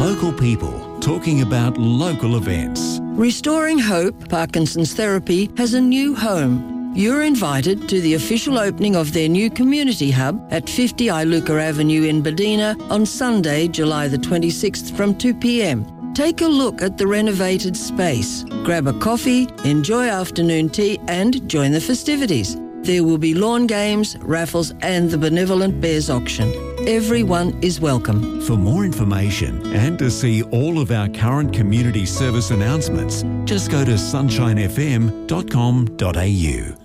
Local people talking about local events. Restoring Hope Parkinson's Therapy has a new home. You're invited to the official opening of their new community hub at 50 Iluka Avenue in Badina on Sunday, July the 26th from 2 p.m. Take a look at the renovated space, grab a coffee, enjoy afternoon tea and join the festivities. There will be lawn games, raffles and the Benevolent Bears auction. Everyone is welcome. For more information and to see all of our current community service announcements, just go to sunshinefm.com.au.